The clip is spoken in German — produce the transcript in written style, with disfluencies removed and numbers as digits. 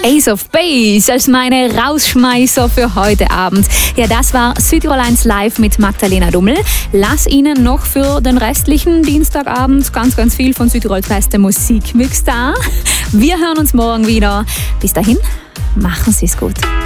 Ace of Base als meine Rausschmeißer für heute Abend. Ja, das war Südtirol 1 Live mit Magdalena Dummel. Lass Ihnen noch für den restlichen Dienstagabend ganz, ganz viel von Südtirols beste Musikmix da. Wir hören uns morgen wieder. Bis dahin, machen Sie es gut.